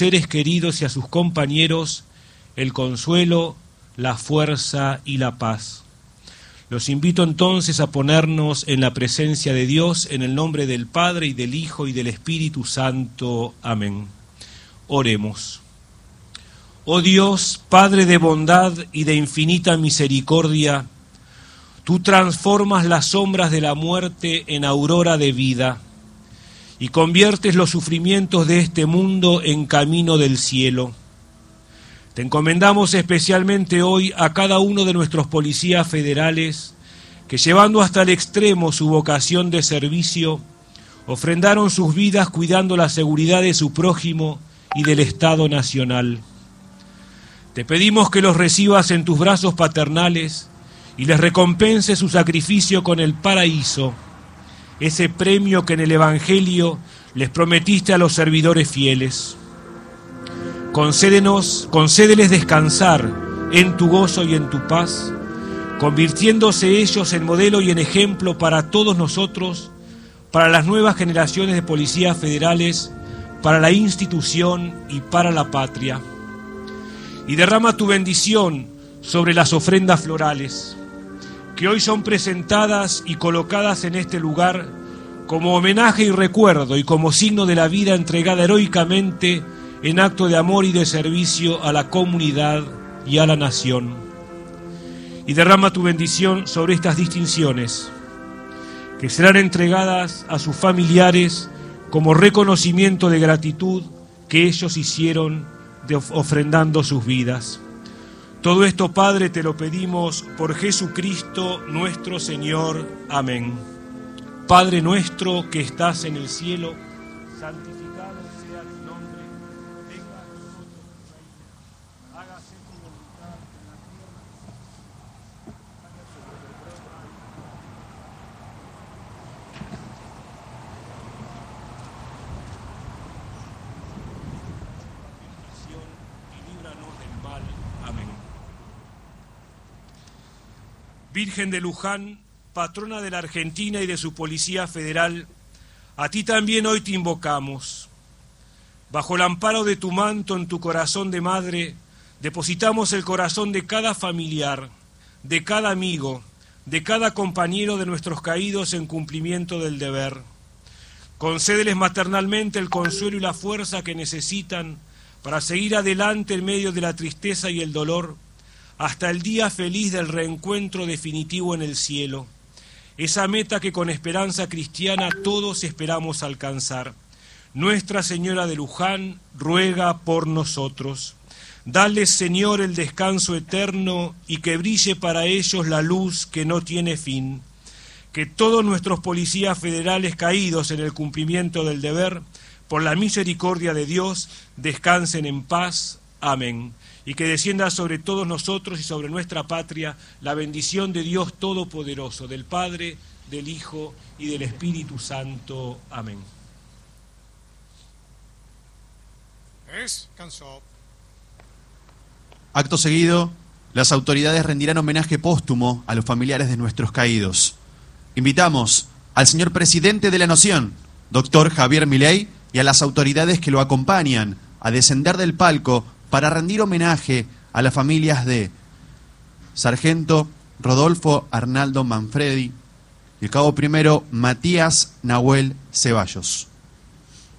seres queridos y a sus compañeros el consuelo, la fuerza y la paz. Los invito entonces a ponernos en la presencia de Dios, en el nombre del Padre, y del Hijo, y del Espíritu Santo. Amén. Oremos. Oh Dios, Padre de bondad y de infinita misericordia, tú transformas las sombras de la muerte en aurora de vida y conviertes los sufrimientos de este mundo en camino del cielo. Te encomendamos especialmente hoy a cada uno de nuestros policías federales que, llevando hasta el extremo su vocación de servicio, ofrendaron sus vidas cuidando la seguridad de su prójimo y del Estado nacional. Te pedimos que los recibas en tus brazos paternales y les recompense su sacrificio con el paraíso, ese premio que en el Evangelio les prometiste a los servidores fieles. Concédeles descansar en tu gozo y en tu paz, convirtiéndose ellos en modelo y en ejemplo para todos nosotros, para las nuevas generaciones de policías federales, para la institución y para la patria. Y derrama tu bendición sobre las ofrendas florales, que hoy son presentadas y colocadas en este lugar como homenaje y recuerdo y como signo de la vida entregada heroicamente en acto de amor y de servicio a la comunidad y a la nación. Y derrama tu bendición sobre estas distinciones, que serán entregadas a sus familiares como reconocimiento de gratitud que ellos hicieron ofrendando sus vidas. Todo esto, Padre, te lo pedimos por Jesucristo nuestro Señor. Amén. Padre nuestro que estás en el cielo, santificado sea tu nombre. Venga a nosotros tu reino. Hágase tu voluntad en la tierra. Y líbranos del mal. Amén. Virgen de Luján, patrona de la Argentina y de su Policía Federal, a ti también hoy te invocamos. Bajo el amparo de tu manto en tu corazón de madre, depositamos el corazón de cada familiar, de cada amigo, de cada compañero de nuestros caídos en cumplimiento del deber. Concédeles maternalmente el consuelo y la fuerza que necesitan para seguir adelante en medio de la tristeza y el dolor, hasta el día feliz del reencuentro definitivo en el cielo, esa meta que con esperanza cristiana todos esperamos alcanzar. Nuestra Señora de Luján ruega por nosotros. Dales, Señor, el descanso eterno y que brille para ellos la luz que no tiene fin. Que todos nuestros policías federales caídos en el cumplimiento del deber, por la misericordia de Dios, descansen en paz. Amén. Y que descienda sobre todos nosotros y sobre nuestra patria la bendición de Dios Todopoderoso, del Padre, del Hijo y del Espíritu Santo. Amén. Cansó. Acto seguido, las autoridades rendirán homenaje póstumo a los familiares de nuestros caídos. Invitamos al señor presidente de la Nación, doctor Javier Milei, y a las autoridades que lo acompañan a descender del palco para rendir homenaje a las familias de Sargento Rodolfo Arnaldo Manfredi y el cabo primero Matías Nahuel Ceballos.